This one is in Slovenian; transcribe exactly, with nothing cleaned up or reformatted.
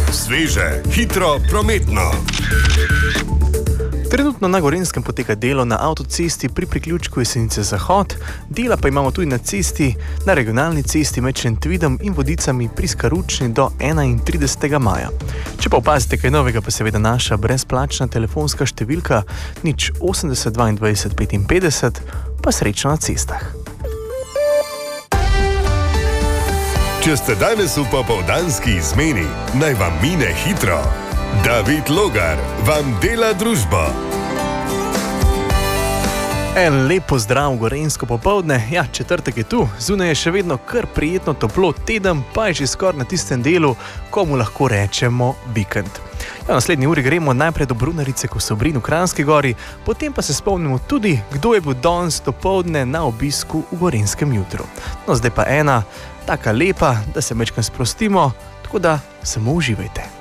Sveže, hitro, prometno. Trenutno na Gorenjskem poteka delo na avtocesti pri priključku Jesenice-Zahod, dela pa imamo tudi na cesti, na regionalni cesti med Šentvidom in Vodicami pri Skaručni do enaintridesetega maja. Če pa opazite kaj novega, pa seveda naša brezplačna telefonska številka nič osemdeset dvaindvajset petinpetdeset, pa srečno na cestah. Če ste danes v popoldanski izmeni, naj vam mine hitro. David Logar vam dela družbo. En lep pozdrav v gorenjsko popoldne. Ja, četrtek je tu, zunaj je še vedno kar prijetno toplo, teden pa je že skoraj na tistem delu, ko mu lahko rečemo vikend. Ja, v naslednji uri gremo najprej do Brunarice, ko so Brin v Kranjski gori, potem pa se spomnimo tudi, kdo je bil danes dopoldne na obisku v Gorenjskem jutru. No, zdaj pa ena, taka lepa, da se mečkam sprostimo, tako da samo uživajte.